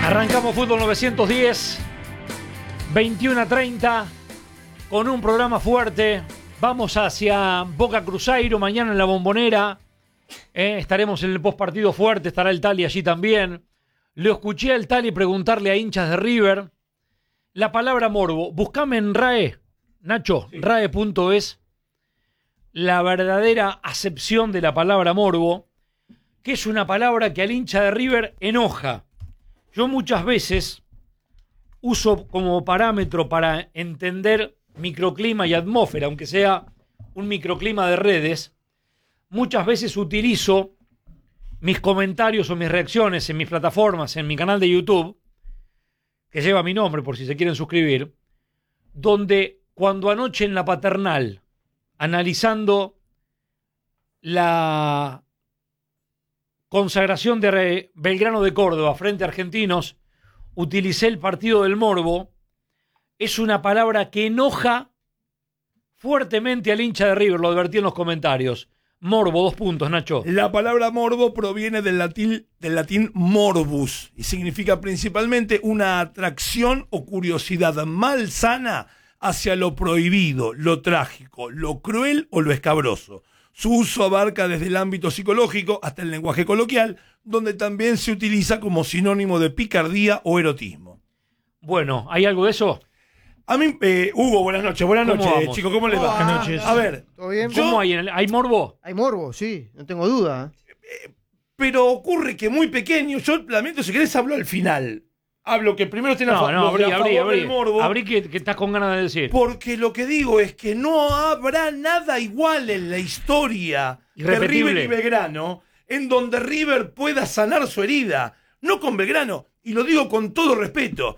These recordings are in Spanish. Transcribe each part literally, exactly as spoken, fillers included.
Arrancamos Fútbol novecientos diez, veintiuno a treinta, con un programa fuerte. Vamos hacia Boca Cruzeiro, mañana en la Bombonera. Eh, estaremos en el postpartido fuerte, estará el Tali allí también. Lo escuché al Tali preguntarle a hinchas de River. La palabra morbo, buscame en RAE, Nacho, sí. rae punto es, la verdadera acepción de la palabra morbo, que es una palabra que al hincha de River enoja. Yo muchas veces uso como parámetro para entender microclima y atmósfera, aunque sea un microclima de redes, muchas veces utilizo mis comentarios o mis reacciones en mis plataformas, en mi canal de YouTube, que lleva mi nombre por si se quieren suscribir, donde cuando anoche en la Paternal, analizando la consagración de Belgrano de Córdoba frente a Argentinos, utilicé el partido del morbo. Es una palabra que enoja fuertemente al hincha de River, lo advertí en los comentarios. Morbo, dos puntos, Nacho. La palabra morbo proviene del latín, del latín morbus y significa principalmente una atracción o curiosidad malsana hacia lo prohibido, lo trágico, lo cruel o lo escabroso. Su uso abarca desde el ámbito psicológico hasta el lenguaje coloquial, donde también se utiliza como sinónimo de picardía o erotismo. Bueno, ¿hay algo de eso? A mí, eh, Hugo, buenas noches, buenas noches, chicos, ¿cómo les va? Buenas noches. A ver, ¿todo bien? ¿Cómo yo, hay? En el, ¿Hay morbo? Hay morbo, sí, no tengo duda. eh, pero ocurre que muy pequeño, yo lamento, si querés hablo al final. Hablo que primero tiene No, a, no, abrí, a abrí, favor abrí. del morbo. Abrí que, que estás con ganas de decir. Porque lo que digo es que no habrá nada igual en la historia de River y Belgrano en donde River pueda sanar su herida. No con Belgrano, y lo digo con todo respeto.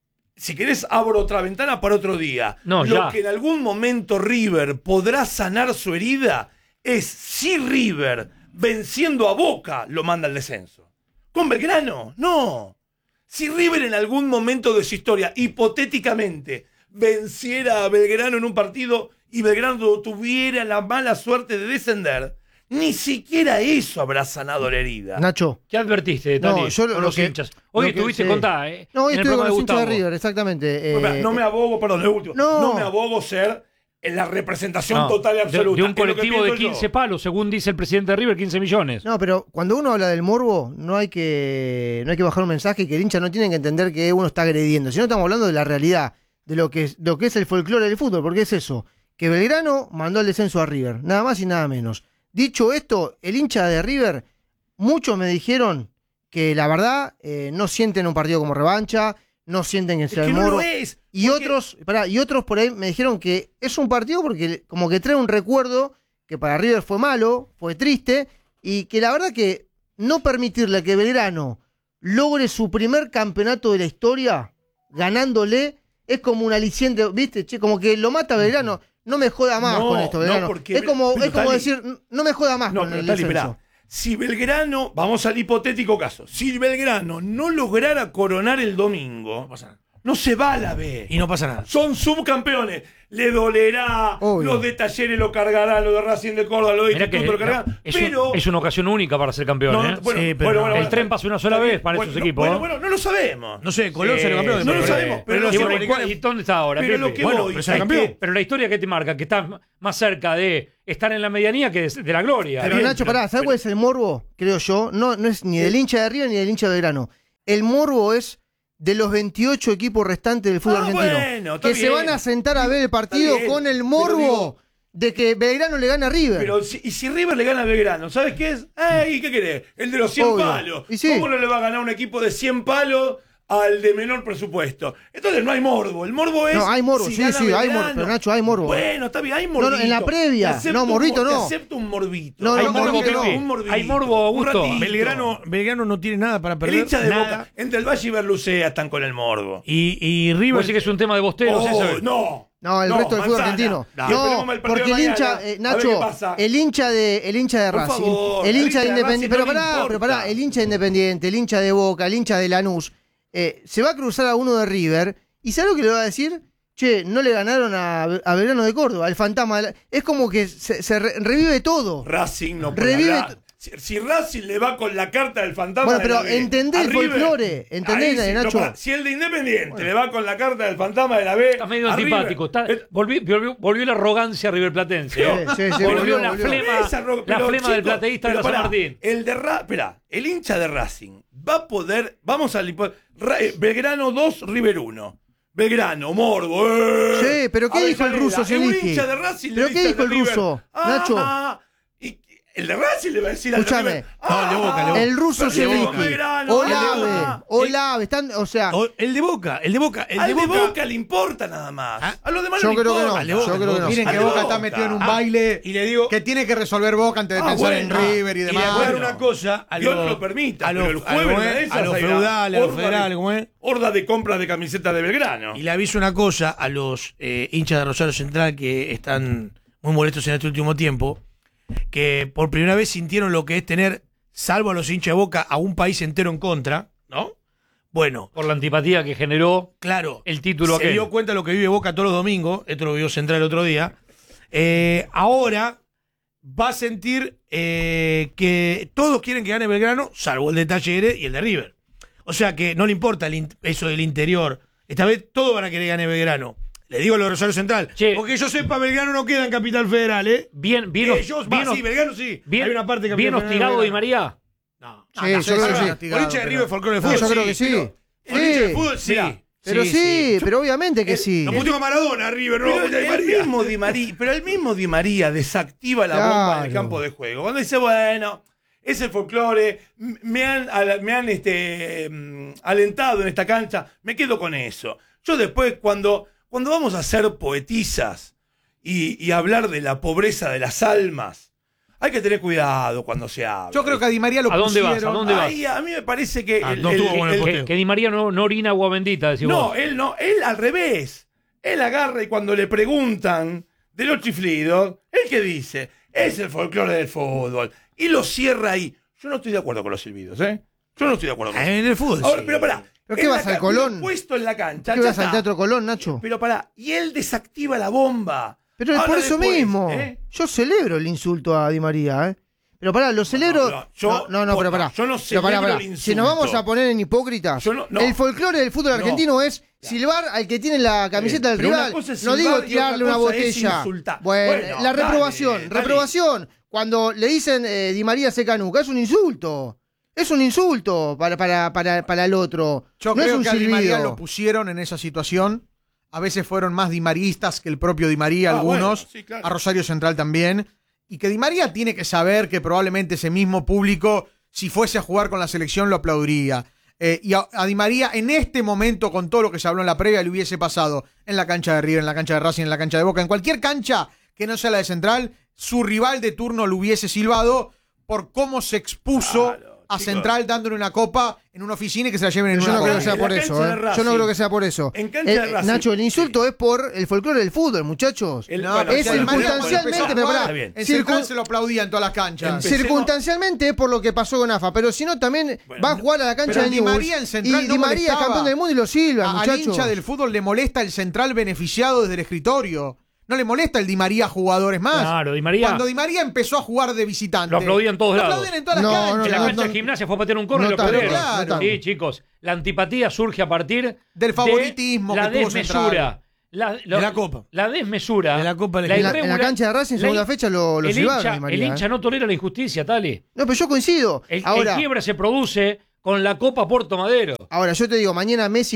Si querés, abro otra ventana para otro día. No, lo ya. que en algún momento River podrá sanar su herida es si River, venciendo a Boca, lo manda al descenso. Con Belgrano, no. Si River en algún momento de su historia, hipotéticamente, venciera a Belgrano en un partido y Belgrano tuviera la mala suerte de descender, ni siquiera eso habrá sanado la herida. Nacho. ¿Qué advertiste, Tati? No, yo lo, con lo los que, hinchas. Hoy lo que- estuviste sí. contá, ¿eh? No, hoy En el estuve con programa los de hinchas de Gustavo. River, exactamente. Espera, eh, no me abogo, perdón, lo último. no. No me abogo ser en la representación No, total y de, absoluta. de un es lo que colectivo de pienso yo. quince palos, según dice el presidente de River, quince millones. No, pero cuando uno habla del morbo, no hay que no hay que bajar un mensaje que el hincha no tiene que entender que uno está agrediendo. Si no, estamos hablando de la realidad, de lo que es, de lo que es el folclore del fútbol, porque es eso, que Belgrano mandó al descenso a River, nada más y nada menos. Dicho esto, el hincha de River, muchos me dijeron que la verdad eh, no sienten un partido como revancha, no sienten que Es sea que el no morbo. lo es. Y porque- otros, pará, y otros por ahí me dijeron que es un partido porque como que trae un recuerdo que para River fue malo, fue triste, y que la verdad que no permitirle que Belgrano logre su primer campeonato de la historia ganándole es como un aliciente, ¿viste? Che, como que lo mata a Belgrano. No me joda más No, con esto, no, Belgrano. porque- es como, pero es como Tali- decir, no me joda más No, con pero el Tali, descenso. esperá. Si Belgrano, vamos al hipotético caso, si Belgrano no lograra coronar el domingo, no se va a la B. Y no pasa nada. Son subcampeones. Le dolerá, Obvio. los de Talleres lo cargarán, los de Racing de Córdoba, los de Mirá que Instituto lo cargarán. es, pero un- es una ocasión única para ser campeón, No, ¿eh? bueno, Sí, pero bueno, no. bueno, El bueno, tren pasa una sola está vez para bueno, esos no, equipos, Bueno, ¿eh? bueno, no lo sabemos. No sé, Colón Sí, salió campeón. no lo pero- sabemos, pero pero lo Y los bueno, sabemos. ¿y cuál- ¿y dónde está ahora? Pero Pepe? lo que Bueno, voy pero es sale que- campeón. Pero la historia que te marca, que estás más cerca de estar en la medianía que de, de la gloria. Pero bien, Nacho, pero- pará, ¿sabes pero- cuál es el morbo? Creo yo. No, no es ni del hincha de River ni del hincha de Belgrano. El morbo es de los veintiocho equipos restantes del fútbol Ah, argentino. bueno, está que se bien. van a sentar a ver el partido bien, con el pero morbo digo- de que Belgrano le gana a River. Pero si, y si River le gana a Belgrano, ¿sabes qué es? Ay, ¿qué querés? El de los cien Obvio. palos. Y sí. ¿Cómo no le va a ganar un equipo de cien palos al de menor presupuesto? Entonces no hay morbo. El morbo es. No, hay morbo, si sí, gana sí, hay Belgrano. morbo, pero Nacho, hay morbo. Bueno, está bien, hay No, morbito. no, en la previa. Te acepto No, un morbito mor- no. Te acepto un morbito. No, no, hay no, morbo, morbito Pepe, no. un morbito. Hay morbo, Un Augusto. ratito. Belgrano, Belgrano no tiene nada para El perder. hincha de nada. Boca, entre el Valle y Berlucea están con el morbo. Y, y River. Vos decís que es un tema de bosteros, Oh, eso. no. No, el resto del fútbol Manzana. argentino. Y esperemos No, el partido porque de el hincha, mañana, eh, a ver qué Nacho, pasa. el hincha de, el hincha de Por Racing, favor, el al hincha de hincha de Independiente, Racing pero no le pará, pero importa. pará, el hincha de Independiente, el hincha de Boca, el hincha de Lanús, eh, se va a cruzar a uno de River, y ¿sabes lo que le va a decir? Che, no le ganaron a, a Belgrano de Córdoba, al fantasma. de la- Es como que se, se re- revive todo. Racing no Revive podrá. t- Si, si Racing le va con la carta del fantasma Bueno, de pero la B entendé a el River, folclore, entendé, ahí sí, Nacho. no, pará, si el de Independiente bueno. le va con la carta del fantasma de la B. Está medio a antipático. Está, River, volvió, volvió, volvió la arrogancia riverplatense. ¿eh? Sí, sí, sí, volvió, volvió, la volvió. flema, Esa ro- la pero, flema del chicos, plateísta de pero la San pará, Martín. El de Ra, espera, el hincha de Racing va a poder, vamos al hipo- Ra- eh, Belgrano dos, River uno. Belgrano, Morbo. Eh. Sí, pero ¿qué dijo el Avellaneda. ruso, Un Zelensky? hincha de Racing le ¿Pero dice qué al dijo de el River, ruso, ah, Nacho? ah, y el de Racing le va a decir al de Escúchame. River. No, el de Boca, el de Boca. El ruso pero de Boca, Zelensky. Belgrano, Olave, ah, Olave, están, o sea, O- el de Boca, el de Boca, el Al de de Boca. Boca le importa nada más. Ah, A los demás yo no le creo que importa. no, Al de Boca, yo al de creo que Boca. no. Miren Al que de Boca Boca. está metido en un Ah, baile y le digo- que tiene que resolver Boca antes de Ah, pensar bueno. en River y Y le demás. voy a dar bueno. una cosa a Dios los, lo permita, a los, pero el a jueves los- una de esas a los hay una feudales, a los horda de- federales, ¿cómo es? Horda de compras de camisetas de Belgrano. Y le aviso una cosa a los eh, hinchas de Rosario Central que están muy molestos en este último tiempo, que por primera vez sintieron lo que es tener, salvo a los hinchas de Boca, a un país entero en contra, ¿no? Bueno, Por la antipatía que generó claro, el título se aquel. dio cuenta de lo que vive Boca todos los domingos, esto lo vio Central el otro día, eh, ahora va a sentir eh, que todos quieren que gane Belgrano, salvo el de Talleres y el de River. O sea que no le importa el in- eso del interior. Esta vez todos van a querer que gane Belgrano. Le digo a los de Rosario Central. Che. Porque yo sepa, Belgrano no queda en Capital Federal, ¿eh? Bien, bien, Ellos, bien, va, sí, Belgrano sí. bien, Hay una parte de bien Capital Federal hostigado de Di Belgrano. María. No. Sí, yo creo que sí. Por hincha de River, folclore de No, fútbol. yo creo sí, que sí. pero- por hincha de Sí. fútbol, sí. Mirá, Pero sí, pero obviamente que El- sí. No puteó a Maradona, River, no. Pero puteó a Di el, María. mismo Di María, pero el mismo Di María desactiva la Claro. bomba en el campo de juego. Cuando dice, bueno, es el folclore, m- me han, al- me han este, mm, alentado en esta cancha, me quedo con eso. Yo después, cuando, cuando vamos a ser poetisas y, y hablar de la pobreza de las almas, hay que tener cuidado cuando se habla. Yo creo que a Di María lo ¿A dónde vas? pusieron. ¿A dónde vas? Ahí, a mí me parece que... Ah, el- no el- estuvo bueno el el- posteo. Que Di María no, no orina agua bendita, decís No, vos. él no, él al revés. Él agarra y cuando le preguntan de los chiflidos, ¿él qué dice? Es el folclore del fútbol. Y lo cierra ahí. Yo no estoy de acuerdo con los silbidos, ¿eh? Yo no estoy de acuerdo con En el fútbol. Ahora, sí. pero pará. ¿Pero qué en vas la al ca- Colón? Puesto en la cancha. ¿Qué ya vas al está. Teatro Colón, Nacho? Pero pará, y él desactiva la bomba. Pero es Ahora por eso después, mismo. ¿eh? Yo celebro el insulto a Di María, ¿eh? Pero pará, lo celebro. no, yo- no, no, pero pará. yo no Pero pará, celebro pará. el Si nos vamos insulto. a poner en hipócritas, Yo no- no. el folclore del fútbol No. argentino es silbar al que tiene la camiseta del Pero una rival. cosa es No silbar digo y otra tirarle una cosa es botella. insultar. Bueno, Bueno, la dale, reprobación, dale. reprobación. Cuando le dicen eh, Di María seca nuca, es un insulto. Es un insulto para, para, para, para el otro. Yo no es creo un que a Di María silbido. lo pusieron en esa situación. A veces fueron más dimaristas que el propio Di María, Ah, algunos. bueno, sí, claro. A Rosario Central también. Y que Di María tiene que saber que probablemente ese mismo público, si fuese a jugar con la selección, lo aplaudiría. Eh, y a, a Di María, en este momento, con todo lo que se habló en la previa, le hubiese pasado en la cancha de River, en la cancha de Racing, en la cancha de Boca, en cualquier cancha que no sea la de Central, su rival de turno lo hubiese silbado por cómo se expuso Claro, a chicos. Central dándole una copa en una oficina y que se la lleven en Yo una no creo copa. que sea En por la eso, cancha ¿eh? de Racing. Yo no creo que sea por eso. En cancha Eh, de Racing. Nacho, el insulto Sí. es por el folclore del fútbol, muchachos. El- No, bueno, pero es si Di María circunstancialmente, cuando empezó a pero jugar, pará, Está bien. en circun- Central se lo aplaudía en todas las canchas. Empecemos- circunstancialmente es por lo que pasó con A F A, pero si no también Bueno, va a jugar a la cancha pero de Di Newell's María en Central y no Di María es molestaba. campeón del mundo y lo silba, A- al muchachos. hincha del fútbol le molesta el Central beneficiado desde el escritorio. No le molesta el Di María jugadores más. Claro, Di María- Cuando Di María empezó a jugar de visitante. Lo aplaudían en todos lo lados. aplaudían en todas No, las no, canchas. En la no, cancha no, de gimnasia fue a patear un córner no y lo tanto, perdieron. claro, no tanto. Sí, chicos. La antipatía surge a partir Del favoritismo de la que tuvo desmesura. Central. La, De la Copa. La desmesura. De la Copa de la En la, en la irregular- cancha de Racing, la- segunda fecha, lo, lo el silbaron hincha, Di María, el hincha ¿eh? no tolera la injusticia, Tali. No, pero yo coincido. El, Ahora, el quiebre se produce con la Copa Puerto Madero. ahora, yo te digo, mañana Messi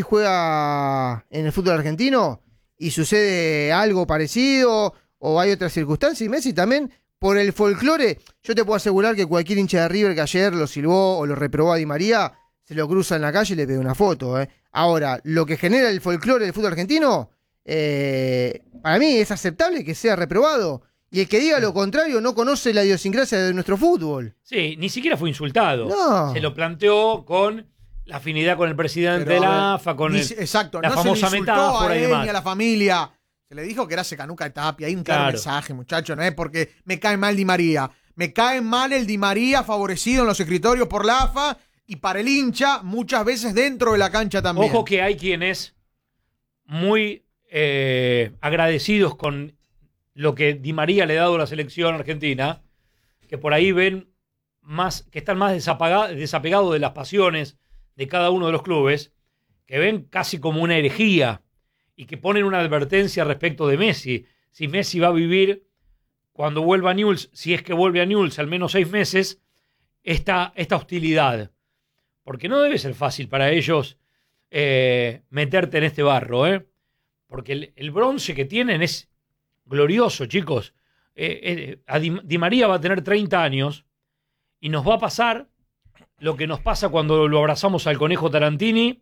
juega en el fútbol argentino y sucede algo parecido o hay otra circunstancia y Messi también, por el folclore, yo te puedo asegurar que cualquier hincha de River que ayer lo silbó o lo reprobó a Di María, se lo cruza en la calle y le pega una foto. ¿eh? Ahora, lo que genera el folclore del fútbol argentino, eh, para mí es aceptable que sea reprobado. Y el que diga lo contrario no conoce la idiosincrasia de nuestro fútbol. Sí, ni siquiera fue insultado. No. Se lo planteó con la afinidad con el presidente Pero, de a la ver, A F A, con ni el, se- exacto, la no famosa se le insultó metáfora a y él demás. ni a la familia. Se le dijo que era Secanuca Tapia. Hay un claro, Claro. mensaje, muchachos. No es porque me cae mal Di María. Me cae mal el Di María favorecido en los escritorios por la A F A y para el hincha muchas veces dentro de la cancha también. Ojo que hay quienes muy eh, agradecidos con lo que Di María le ha dado a la selección argentina, que por ahí ven más, que están más desapaga- desapegados de las pasiones de cada uno de los clubes, que ven casi como una herejía y que ponen una advertencia respecto de Messi. Si Messi va a vivir cuando vuelva a Newell's, si es que vuelve a Newell's al menos seis meses, esta, esta hostilidad. Porque no debe ser fácil para ellos eh, meterte en este barro, ¿eh? Porque el, el bronce que tienen es glorioso, chicos. Eh, eh, a Di, Di María va a tener treinta años y nos va a pasar lo que nos pasa cuando lo abrazamos al Conejo Tarantini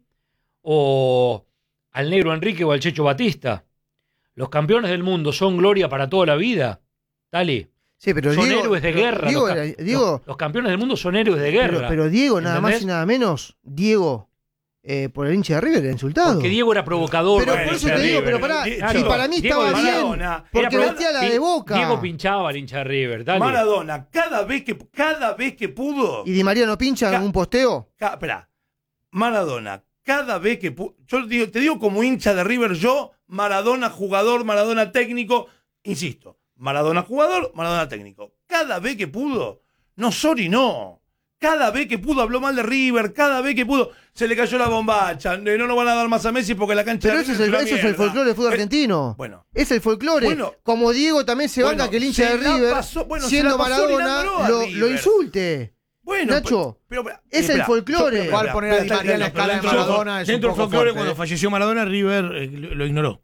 o al Negro Enrique o al Checho Batista. Los campeones del mundo son gloria para toda la vida. Dale. Sí, pero Son Diego, héroes de pero guerra. Diego, los, era- ca- Diego- los- los campeones del mundo son héroes de guerra. pero, pero Diego, nada más y ¿Entendés? nada menos, Diego, eh, por el hincha de River, era insultado. Porque Diego era provocador. Pero para por el eso hincha te de digo, River. pero pará, Di- si Diego- para mí Diego estaba bien, Maradona, porque Era pro- metía la Pi- de Boca. Diego pinchaba al hincha de River. Dale. Maradona, cada vez que, cada vez que pudo. ¿Y Di María no pincha en Ca- un posteo? Ca- Esperá. Maradona, cada vez que pudo. Yo digo- te digo como hincha de River, yo, Maradona jugador, Maradona técnico, insisto, Maradona jugador, Maradona técnico. Cada vez que pudo, no sorry, no. Cada vez que pudo habló mal de River, cada vez que pudo se le cayó la bombacha. eh, No nos van a dar más a Messi porque la cancha Pero de ese es River el, una ese es el mierda. folclore del fútbol Eh, argentino. Bueno. Es el folclore. Bueno. Como Diego también se banca Bueno, que el hincha se de la River, pasó- bueno, se siendo la pasó Maradona, mirándolo a lo, River. lo insulte. Bueno, Nacho, pero- pero- es el espera, folclore. yo- Igual espera, poner a Di espera, María en la espera, escala de espera, Maradona es un Dentro del poco folclore, fuerte, cuando ¿eh? falleció Maradona, River eh, lo, lo ignoró.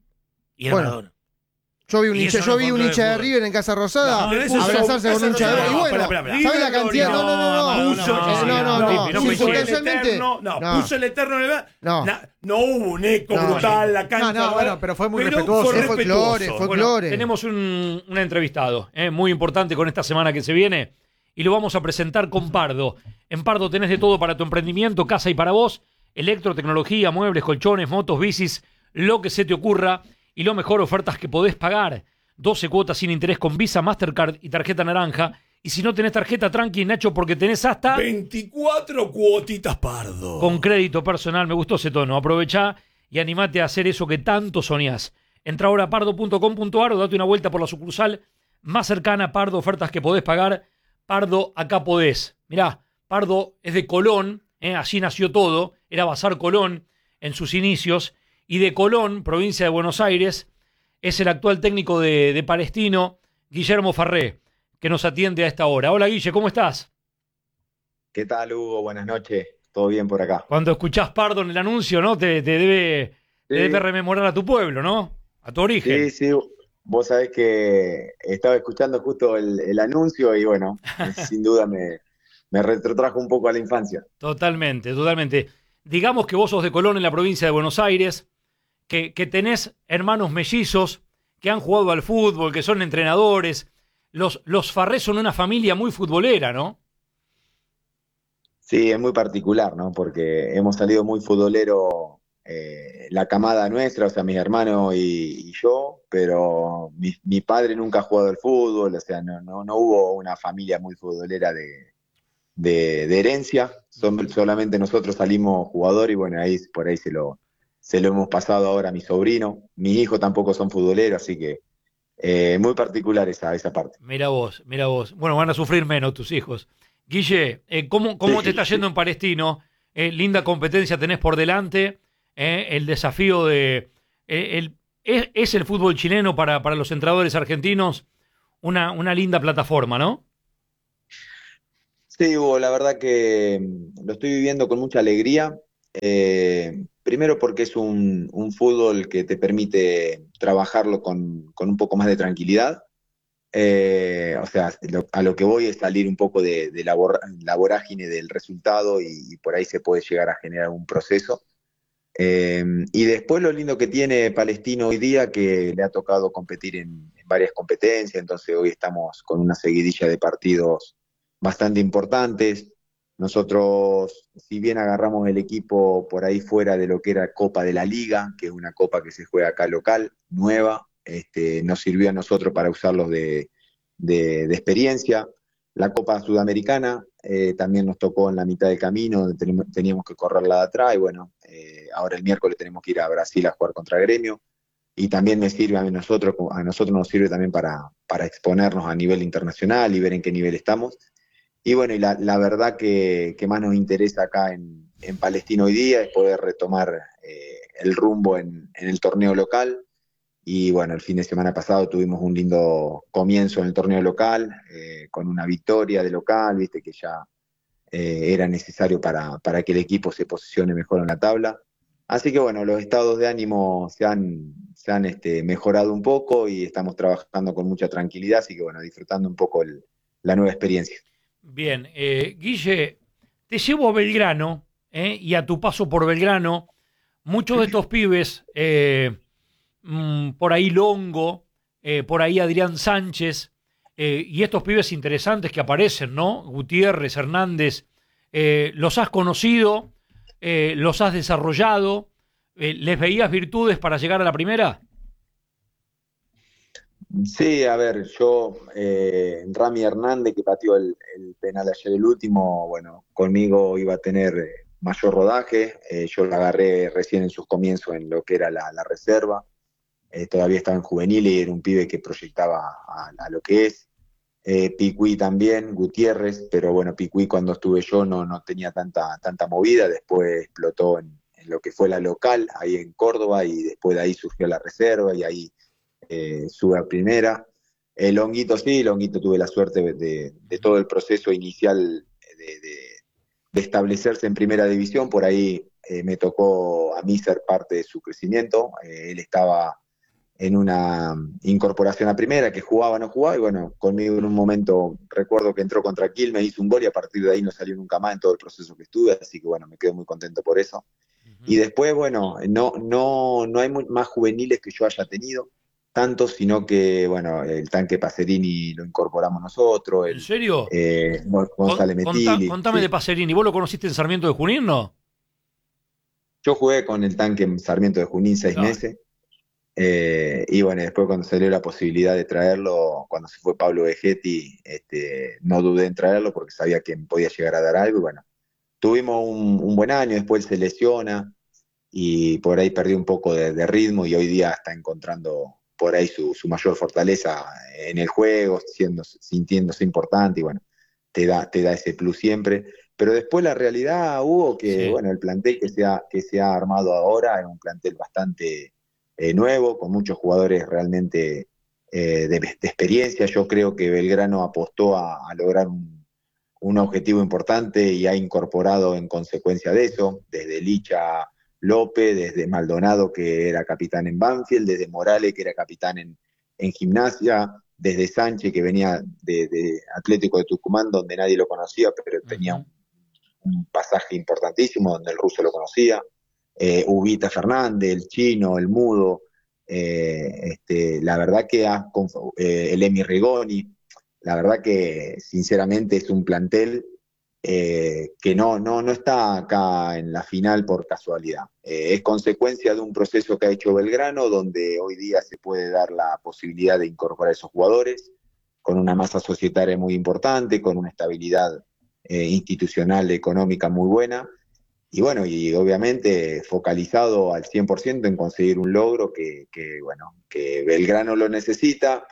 Y era Bueno. Maradona. Yo vi un Y hincha, eso yo no vi es un folclore hincha de del fútbol. River en Casa Rosada No, pero eso es- abrazarse eso con un no hincha de es- Boca. Y no, bueno, espera, espera, ¿sabes la River cantidad? No, no, no, no. Puso, Eh, no, no, no. no, puso no, el circunstancialmente. eterno, no, No. puso el eterno en el No. Na- no hubo un eco No, brutal, la cancha. No, no, bueno, pero fue muy respetuoso. fue Es folclore, respetuoso. folclore. Tenemos un, un entrevistado eh, muy importante con esta semana que se viene y lo vamos a presentar con Pardo. En Pardo tenés de todo para tu emprendimiento, casa y para vos, electro, tecnología, muebles, colchones, motos, bicis, lo que se te ocurra y lo mejor, ofertas que podés pagar. doce cuotas sin interés con Visa, Mastercard y tarjeta naranja. Y si no tenés tarjeta, tranqui, Nacho, porque tenés hasta veinticuatro cuotitas Pardo. con crédito personal. Me gustó ese tono. Aprovechá y animate a hacer eso que tanto soñás. Entra ahora a pardo punto com punto ar o date una vuelta por la sucursal más cercana. Pardo, ofertas que podés pagar. Pardo, acá podés. Mirá, Pardo es de Colón, ¿eh? Allí nació todo. Era Bazar Colón en sus inicios. Y de Colón, provincia de Buenos Aires, es el actual técnico de, de Palestino, Guillermo Farré, que nos atiende a esta hora. Hola, Guille, ¿cómo estás? ¿Qué tal, Hugo? Buenas noches. ¿Todo bien por acá? Cuando escuchás Pardo en el anuncio, ¿no? Te, te debe, te Sí. debe rememorar a tu pueblo, ¿no? A tu origen. Sí, sí. Vos sabés que estaba escuchando justo el, el anuncio y bueno, sin duda me, me retrotrajo un poco a la infancia. Totalmente, totalmente. Digamos que vos sos de Colón en la provincia de Buenos Aires, que, que tenés hermanos mellizos que han jugado al fútbol, que son entrenadores. Los, los Farré son una familia muy futbolera, ¿no? Sí, es muy particular, ¿no? Porque hemos salido muy futbolero eh, la camada nuestra, o sea, mis hermanos y, y yo, pero mi, mi padre nunca ha jugado al fútbol, o sea, no, no, no hubo una familia muy futbolera de, de, de herencia, Son, solamente nosotros salimos jugador y bueno, ahí por ahí se lo, se lo hemos pasado ahora a mi sobrino, mis hijos tampoco son futboleros, así que eh, muy particular esa, esa parte. Mira vos, mira vos. Bueno, van a sufrir menos tus hijos. Guille, eh, ¿cómo, cómo Sí, te está yendo sí. en Palestino? Eh, linda competencia tenés por delante. eh, el desafío de... eh, el, es, es el fútbol chileno para, para los entrenadores argentinos una, una linda plataforma, ¿no? Sí, Hugo, la verdad que mm, lo estoy viviendo con mucha alegría. Eh, primero porque es un, un fútbol que te permite trabajarlo con, con un poco más de tranquilidad. Eh, o sea, lo- a lo que voy es salir un poco de, de la, borra- la vorágine del resultado y, y por ahí se puede llegar a generar un proceso. Eh, y después lo lindo que tiene Palestino hoy día, que le ha tocado competir en, en varias competencias, entonces hoy estamos con una seguidilla de partidos bastante importantes. Nosotros, si bien agarramos el equipo por ahí fuera de lo que era Copa de la Liga, que es una copa que se juega acá local, nueva, este, nos sirvió a nosotros para usarlos de, de, de experiencia. La Copa Sudamericana eh, también nos tocó en la mitad del camino, donde teníamos, teníamos que correrla de atrás, y bueno, eh, ahora el miércoles tenemos que ir a Brasil a jugar contra Gremio, y también me sirve a nosotros, a nosotros nos sirve también para, para exponernos a nivel internacional y ver en qué nivel estamos. y bueno, y la, la verdad que, que más nos interesa acá en, en Palestino hoy día es poder retomar eh, el rumbo en, en el torneo local. Y bueno, el fin de semana pasado tuvimos un lindo comienzo en el torneo local, eh, con una victoria de local, viste que ya eh, era necesario para, para que el equipo se posicione mejor en la tabla. Así que bueno, los estados de ánimo se han, se han este, mejorado un poco y estamos trabajando con mucha tranquilidad, así que bueno, disfrutando un poco el, la nueva experiencia. Bien, eh, Guille, te llevo a Belgrano, eh, y a tu paso por Belgrano, muchos de estos pibes, eh, mmm, por ahí Longo, eh, por ahí Adrián Sánchez, eh, y estos pibes interesantes que aparecen, ¿no? Gutiérrez, Hernández, eh, los has conocido, eh, los has desarrollado, eh, ¿les veías virtudes para llegar a la primera? Sí, a ver, yo, eh, Rami Hernández, que pateó el, el penal ayer, el último, bueno, conmigo iba a tener mayor rodaje, eh, yo lo agarré recién en sus comienzos en lo que era la, la reserva, eh, todavía estaba en juvenil y era un pibe que proyectaba a, a lo que es. Eh, Picuí también, Gutiérrez, pero bueno, Picuí cuando estuve yo no, no tenía tanta, tanta movida, después explotó en, en lo que fue la local, ahí en Córdoba, y después de ahí surgió la reserva y ahí eh, sube a primera. Eh, Longuito sí, Longuito tuve la suerte de, de, de todo el proceso inicial de, de, de establecerse en primera división, por ahí eh, me tocó a mí ser parte de su crecimiento, eh, él estaba en una incorporación a primera, que jugaba, no jugaba, y bueno, conmigo en un momento, recuerdo que entró contra Quilmes, hizo un gol y a partir de ahí no salió nunca más en todo el proceso que estuve, así que bueno, me quedo muy contento por eso. Uh-huh. Y después, bueno, no, no, no hay muy, más juveniles que yo haya tenido, tanto, sino que, bueno, el tanque Pacerini lo incorporamos nosotros. El, ¿En serio? Eh, González Metili. Contá, contame sí. de Pacerini, ¿vos lo conociste en Sarmiento de Junín, no? Yo jugué con el tanque en Sarmiento de Junín seis claro. meses. Eh, y bueno, después cuando salió la posibilidad de traerlo, cuando se fue Pablo Vegetti, este, no dudé en traerlo porque sabía que podía llegar a dar algo, y bueno, tuvimos un, un buen año, después él se lesiona y por ahí perdió un poco de, de ritmo y hoy día está encontrando por ahí su, su mayor fortaleza en el juego, siendo, sintiéndose importante, y bueno, te da, te da ese plus siempre. Pero después la realidad, Hugo, que sí. bueno, el plantel que se ha, que se ha armado ahora es un plantel bastante Eh, nuevo, con muchos jugadores realmente eh, de, de experiencia. Yo creo que Belgrano apostó a, a lograr un, un objetivo importante y ha incorporado en consecuencia de eso, desde Licha López, desde Maldonado, que era capitán en Banfield, desde Morales, que era capitán en, en Gimnasia, desde Sánchez, que venía de, de Atlético de Tucumán, donde nadie lo conocía, pero tenía un, un pasaje importantísimo, donde el ruso lo conocía. Eh, Ubita Fernández, el chino, el mudo, eh, este, la verdad que ha, eh, el Emi Rigoni, la verdad que sinceramente es un plantel eh, que no, no, no está acá en la final por casualidad, eh, es consecuencia de un proceso que ha hecho Belgrano, donde hoy día se puede dar la posibilidad de incorporar esos jugadores, con una masa societaria muy importante, con una estabilidad eh, institucional, económica muy buena. Y bueno, y obviamente focalizado al cien por ciento en conseguir un logro que, que bueno, que Belgrano lo necesita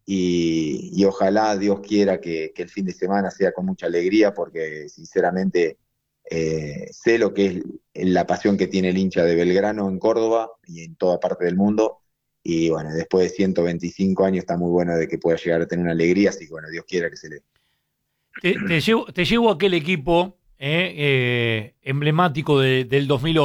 y, y ojalá Dios quiera que, que el fin de semana sea con mucha alegría, porque sinceramente eh, sé lo que es la pasión que tiene el hincha de Belgrano en Córdoba y en toda parte del mundo, y bueno, después de ciento veinticinco años está muy bueno de que pueda llegar a tener una alegría, así que bueno, Dios quiera que se le... Te, te, llevo, te llevo a aquel equipo... Eh, eh, emblemático de, del dos mil ocho.